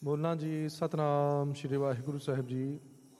ਬੋਲਾਂ ਜੀ। ਸਤਨਾਮ ਸ਼੍ਰੀ ਵਾਹਿਗੁਰੂ ਸਾਹਿਬ ਜੀ।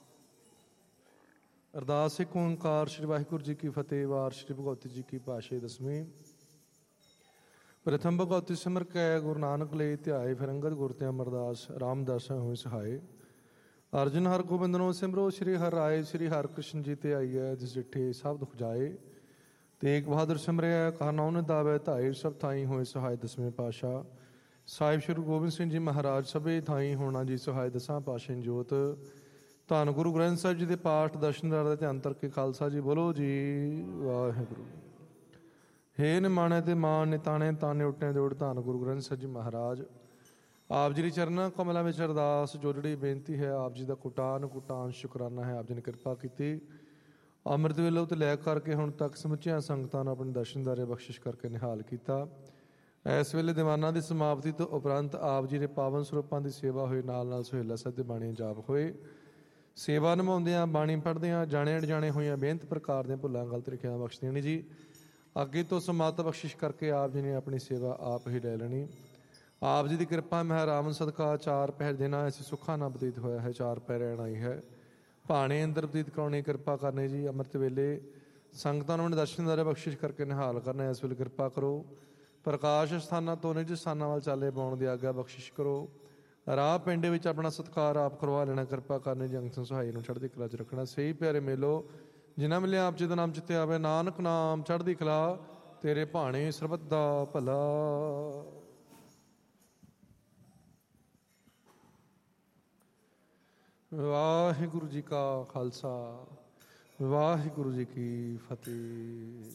ਅਰਦਾਸ ਇੱਕ ਓਂਕਾਰ ਸ਼੍ਰੀ ਵਾਹਿਗੁਰੂ ਜੀ ਕੀ ਫਤਿਹ। ਵਾਰ ਸ਼੍ਰੀ ਭਗਵਤੀ ਜੀ ਕੀ ਪਾਸ਼ੇ ਦਸਵੀਂ। ਪ੍ਰਥਮ ਭਗਵਤੀ ਸਿਮਰ ਕੈ ਗੁਰੂ ਨਾਨਕ ਲਈ ਧਿਆਏ, ਫਿਰ ਅੰਗਦ ਗੁਰ ਤੇ ਅਮਰਦਾਸ ਰਾਮਦਾਸ ਹੋਏ ਸਹਾਏ। ਅਰਜਨ ਹਰ ਗੋਬਿੰਦ ਸਿਮਰੋ, ਸ਼੍ਰੀ ਹਰਿ ਰਾਏ ਸ਼੍ਰੀ ਹਰਿ ਕ੍ਰਿਸ਼ਨ ਜੀ ਤੇ ਆਈਐ। ਜਿਸ ਡਿਠੇ ਸਭ ਦੁਖ ਜਾਏ, ਤੇਗ ਬਹਾਦਰ ਸਿਮਰਿਆ ਕਹਾ ਨਾਉ ਨਿਦਾਵੈ ਧਾਏ। ਸਭ ਥਾਈ ਹੋਏ ਸਹਾਏ ਦਸਵੇਂ ਪਾਤਸ਼ਾਹ ਸਾਹਿਬ ਸ਼੍ਰੀ ਗੁਰੂ ਗੋਬਿੰਦ ਸਿੰਘ ਜੀ ਮਹਾਰਾਜ। ਸਭੇ ਥਾਈ ਹੋਣਾ ਜੀ ਸਹਾਏ ਦਸਾਂ ਪਾਤਸ਼ਾਹ ਜੋਤ। ਧੰਨ ਗੁਰੂ ਗ੍ਰੰਥ ਸਾਹਿਬ ਜੀ ਦੇ ਪਾਠ ਦਰਸ਼ਨ ਦਾ ਧਿਆਨ ਕਰਕੇ ਖਾਲਸਾ ਜੀ ਬੋਲੋ ਜੀ ਵਾਹਿਗੁਰੂ। ਹੇ ਨਿਮਾਣੇ ਤੇ ਮਾਣ ਨਿਤਾਣੇ ਤਾਨੇ ਉੱਟੇ ਦੇ ਉੜ। ਧੰਨ ਗੁਰੂ ਗ੍ਰੰਥ ਸਾਹਿਬ ਜੀ ਮਹਾਰਾਜ। ਆਪ ਜੀ ਦੇ ਚਰਨਾਂ ਕਮਲਾਂ ਵਿੱਚ ਅਰਦਾਸ ਜੋੜੜੀ ਬੇਨਤੀ ਹੈ। ਆਪ ਜੀ ਦਾ ਕੁਟਾਨ ਸ਼ੁਕਰਾਨਾ ਹੈ। ਆਪ ਜੀ ਨੇ ਕਿਰਪਾ ਕੀਤੀ ਅੰਮ੍ਰਿਤ ਵੇਲੇ ਤੋਂ ਲੈ ਕਰਕੇ ਹੁਣ ਤੱਕ ਸਮੁੱਚੀਆਂ ਸੰਗਤਾਂ ਨੂੰ ਆਪਣੇ ਦਰਸ਼ਨਦਾਰੇ ਬਖਸ਼ਿਸ਼ ਕਰਕੇ ਨਿਹਾਲ ਕੀਤਾ। ਇਸ ਵੇਲੇ ਦੀਵਾਨਾਂ ਦੀ ਸਮਾਪਤੀ ਤੋਂ ਉਪਰੰਤ ਆਪ ਜੀ ਦੇ ਪਾਵਨ ਸਰੂਪਾਂ ਦੀ ਸੇਵਾ ਹੋਈ। ਨਾਲ ਨਾਲ ਸੁਹੇਲਾ ਸਾਹਿਬ ਦੀ ਬਾਣੀ ਜਾਪ ਹੋਏ। ਸੇਵਾ ਨਿਭਾਉਂਦਿਆਂ ਬਾਣੀ ਪੜ੍ਹਦਿਆਂ ਜਾਣੇ ਅਣਜਾਣੇ ਹੋਈਆਂ ਬੇਅੰਤ ਪ੍ਰਕਾਰ ਦੀਆਂ ਭੁੱਲਾਂ ਗਲਤ ਲਿਖਿਆ ਬਖਸ਼ ਦੇਣੀ ਜੀ। ਅੱਗੇ ਤੋਂ ਸਮਤ ਬਖਸ਼ਿਸ਼ ਕਰਕੇ ਆਪ ਜੀ ਨੇ ਆਪਣੀ ਸੇਵਾ ਆਪ ਹੀ ਲੈ ਲੈਣੀ। ਆਪ ਜੀ ਦੀ ਕਿਰਪਾ ਮਹਿਰਾਵਨ ਸਦਕਾ 4 ਪਹਿਰ ਦਿਨਾਂ ਅਸੀਂ ਸੁੱਖਾਂ ਨਾਲ ਬਤੀਤ ਹੋਇਆ ਹੈ। 4 ਪਹਿਰ ਰਹਿਣ ਆਈ ਹੈ। ਭਾਣੇ ਅੰਦਰ ਬਤੀਤ ਕਰਾਉਣੀ ਕਿਰਪਾ ਕਰਨੀ ਜੀ। ਅੰਮ੍ਰਿਤ ਵੇਲੇ ਸੰਗਤਾਂ ਨੂੰ ਦਰਸ਼ਨਦਾਰੇ ਬਖਸ਼ਿਸ਼ ਕਰਕੇ ਨਿਹਾਲ ਕਰਨਾ। ਇਸ ਵੇਲੇ ਕਿਰਪਾ ਕਰੋ। ਪ੍ਰਕਾਸ਼ ਸਥਾਨਾਂ ਤੋਂ ਨਿਜ ਸਥਾਨਾਂ ਵੱਲ ਚਾਲੇ ਪਾਉਣ ਦੀ ਆਗਿਆ ਬਖਸ਼ਿਸ਼ ਕਰੋ। ਰਾਹ ਪਿੰਡ ਵਿੱਚ ਆਪਣਾ ਸਤਿਕਾਰ ਆਪ ਕਰਵਾ ਲੈਣਾ ਕਿਰਪਾ ਕਰਨੀ। ਜੰਗਤ ਸਹਾਈ ਨੂੰ ਚੜ੍ਹਦੀ ਕਲਾ 'ਚ ਰੱਖਣਾ। ਸਹੀ ਪਿਆਰੇ ਮੇਲੋ ਜਿਨ੍ਹਾਂ ਮਿਲਿਆ ਆਪ ਜੀ ਦਾ ਨਾਮ ਚਿੱਤੇ ਆਵੇ। ਨਾਨਕ ਨਾਮ ਚੜ੍ਹਦੀ ਕਲਾ ਤੇਰੇ ਭਾਣੇ ਸਰਬੱਤ ਦਾ ਭਲਾ। ਵਾਹਿਗੁਰੂ ਜੀ ਕਾ ਖਾਲਸਾ ਵਾਹਿਗੁਰੂ ਜੀ ਕੀ ਫਤਿਹ।